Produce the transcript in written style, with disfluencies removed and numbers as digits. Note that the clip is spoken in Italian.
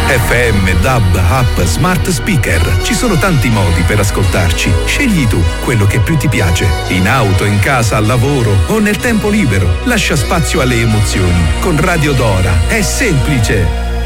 FM, DAB, app, smart speaker. Ci sono tanti modi per ascoltarci. Scegli tu quello che più ti piace. In auto, in casa, al lavoro o nel tempo libero. Lascia spazio alle emozioni. Con Radio Dora è semplice.